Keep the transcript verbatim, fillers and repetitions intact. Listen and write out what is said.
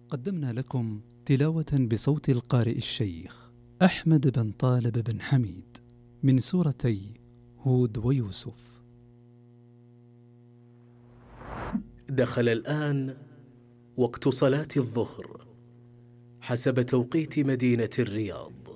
قدمنا لكم تلاوة بصوت القارئ الشيخ أحمد بن طالب بن حميد من سورتي هود ويوسف. دخل الآن وقت صلاة الظهر حسب توقيت مدينة الرياض.